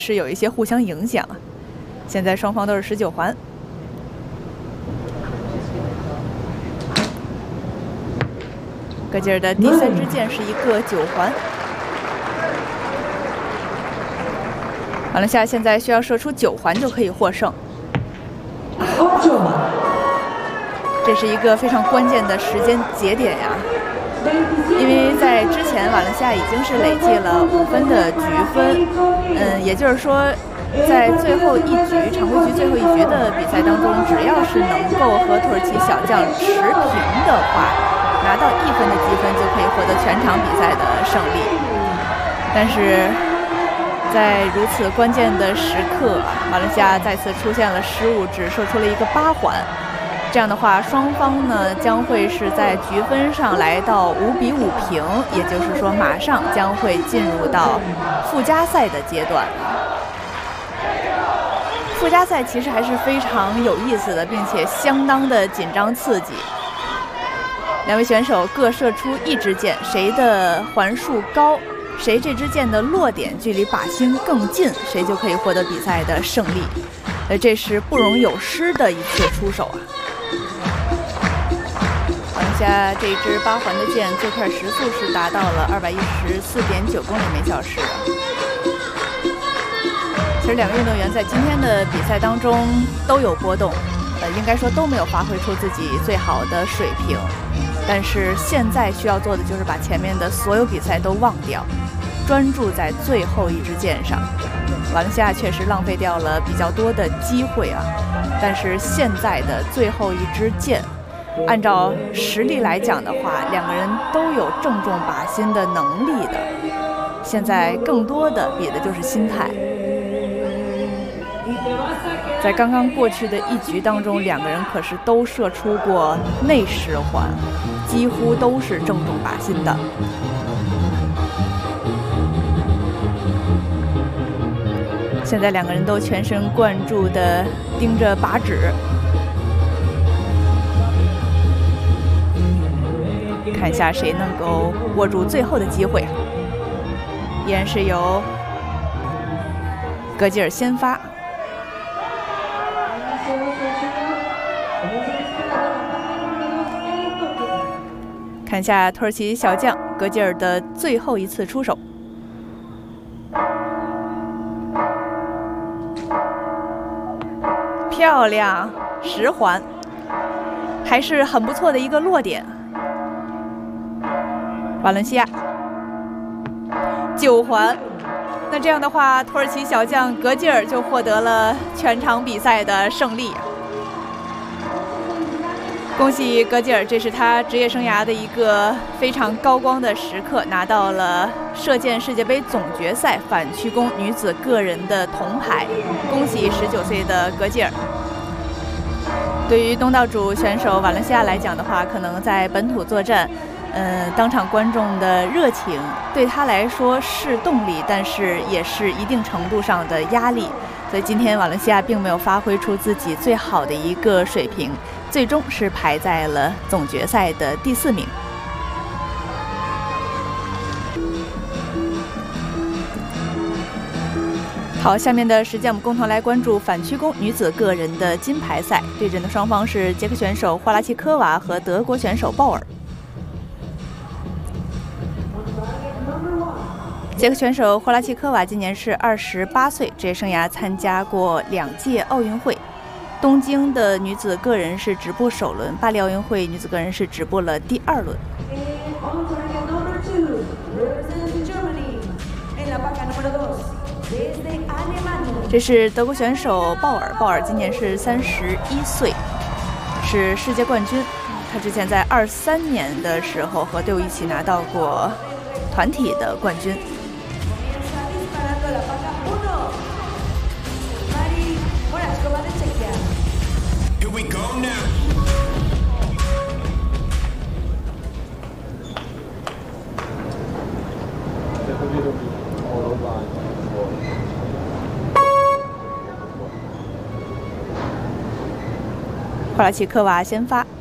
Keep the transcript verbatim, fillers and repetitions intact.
是有一些互相影响。现在双方都是十九环。 格吉尔的第三支箭是一个九环，马来西亚现在需要射出九环就可以获胜。这是一个非常关键的时间节点呀，因为在之前马来西亚已经是累计了五分的局分，嗯，也就是说，在最后一局常规局最后一局的比赛当中，只要是能够和土耳其小将持平的话。 拿到一分的积分就可以获得全场比赛的胜利，但是在如此关键的时刻，马来西亚再次出现了失误，只射出了一个八环。这样的话，双方呢将会是在局分上来到五比五平，也就是说，马上将会进入到附加赛的阶段。附加赛其实还是非常有意思的，并且相当的紧张刺激。 两位选手各射出一支箭，谁的环数高，谁这支箭的落点距离靶心更近，谁就可以获得比赛的胜利。呃，这是不容有失的一次出手啊！马来西亚这一支八环的箭最快时速是达到了二百一十四点九公里每小时。其实两个运动员在今天的比赛当中都有波动，呃，应该说都没有发挥出自己最好的水平。 但是现在需要做的就是把前面的所有比赛都忘掉，专注在最后一支箭上。马来西亚确实浪费掉了比较多的机会啊，但是现在的最后一支箭，按照实力来讲的话，两个人都有正中靶心的能力的。现在更多的比的就是心态。 在刚刚过去的一局当中，两个人可是都射出过内十环，几乎都是正中靶心的。现在两个人都全神贯注地盯着靶纸，看一下谁能够握住最后的机会。依然是由格吉尔先发。 看一下土耳其小将格吉尔的最后一次出手，漂亮，十环，还是很不错的一个落点。瓦伦西亚九环，那这样的话，土耳其小将格吉尔就获得了全场比赛的胜利。 恭喜格吉尔，这是他职业生涯的一个非常高光的时刻，拿到了射箭世界杯总决赛反曲弓女子个人的铜牌。恭喜十九岁的格吉尔。对于东道主选手瓦伦西亚来讲的话，可能在本土作战，呃，当场观众的热情对他来说是动力，但是也是一定程度上的压力。所以今天瓦伦西亚并没有发挥出自己最好的一个水平。 最终是排在了总决赛的第四名。好，下面的时间我们共同来关注反曲弓女子个人的金牌赛。对阵的双方是捷克选手霍拉契科娃和德国选手鲍尔。捷克选手霍拉契科娃今年是二十八岁，职业生涯参加过两届奥运会。 东京的女子个人是止步首轮，巴黎奥运会女子个人是止步了第二轮。这是德国选手鲍尔，鲍尔今年是三十一岁，是世界冠军。他之前在二三年的时候和队伍一起拿到过团体的冠军。 霍拉契科娃先发。